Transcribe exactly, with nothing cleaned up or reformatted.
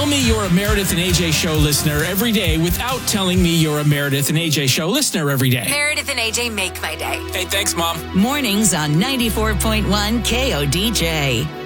Tell me you're a Meredith and A J Show listener every day without telling me you're a Meredith and A J Show listener every day. Meredith and A J make my day. Hey, thanks, Mom. Mornings on ninety-four point one K O D J.